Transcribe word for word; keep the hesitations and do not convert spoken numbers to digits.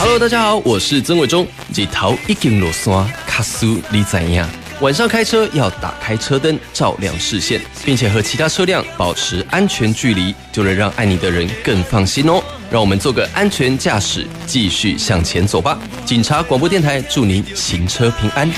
Hello， 大家好，我是曾伟忠。日头已经落山，卡苏你怎样？晚上开车要打开车灯，照亮视线，并且和其他车辆保持安全距离，就能让爱你的人更放心哦。让我们做个安全驾驶，继续向前走吧。警察广播电台祝您行车平安。